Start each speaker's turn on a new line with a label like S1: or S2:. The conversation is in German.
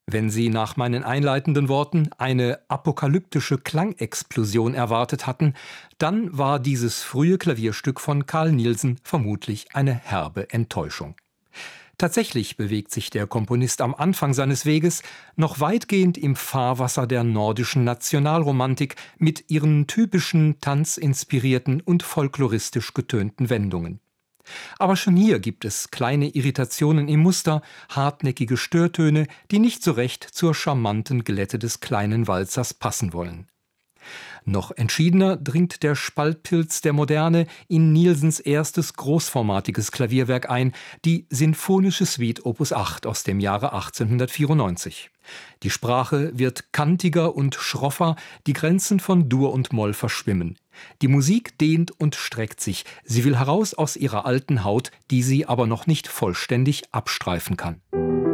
S1: Wenn Sie nach meinen einleitenden Worten eine apokalyptische Klangexplosion erwartet hatten, dann war dieses frühe Klavierstück von Carl Nielsen vermutlich eine herbe Enttäuschung. Tatsächlich bewegt sich der Komponist am Anfang seines Weges noch weitgehend im Fahrwasser der nordischen Nationalromantik mit ihren typischen tanzinspirierten und folkloristisch getönten Wendungen. Aber schon hier gibt es kleine Irritationen im Muster, hartnäckige Störtöne, die nicht so recht zur charmanten Glätte des kleinen Walzers passen wollen. Noch entschiedener dringt der Spaltpilz der Moderne in Nielsens erstes großformatiges Klavierwerk ein, die Sinfonische Suite Opus 8 aus dem Jahre 1894. Die Sprache wird kantiger und schroffer, die Grenzen von Dur und Moll verschwimmen. Die Musik dehnt und streckt sich, sie will heraus aus ihrer alten Haut, die sie aber noch nicht vollständig abstreifen kann.